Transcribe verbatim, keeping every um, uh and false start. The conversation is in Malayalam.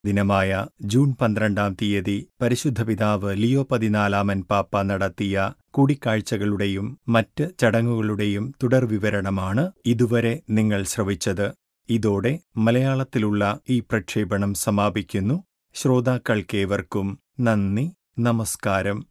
ദിനമായ ജൂൺ പന്ത്രണ്ടാം തീയതി പരിശുദ്ധ പിതാവ് ലിയോ പതിനാലാമൻ പാപ്പ നടത്തിയ കൂടിക്കാഴ്ചകളുടെയും മറ്റ് ചടങ്ങുകളുടെയും തുടർവിവരണമാണ് ഇതുവരെ നിങ്ങൾ ശ്രവിച്ചത്. ഇതോടെ മലയാളത്തിലുള്ള ഈ പ്രക്ഷേപണം സമാപിക്കുന്നു. ശ്രോതാക്കൾക്കേവർക്കും നന്ദി, നമസ്കാരം.